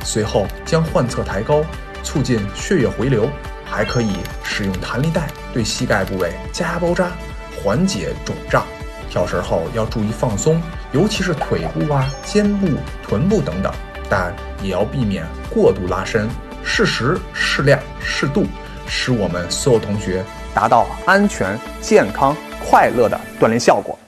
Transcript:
随后将患侧抬高，促进血液回流。还可以使用弹力带对膝盖部位加压包扎，缓解肿胀。跳绳后要注意放松，尤其是腿部肩部、臀部等等，但也要避免过度拉伸，适时、适量、适度，使我们所有同学达到安全、健康、快乐的锻炼效果。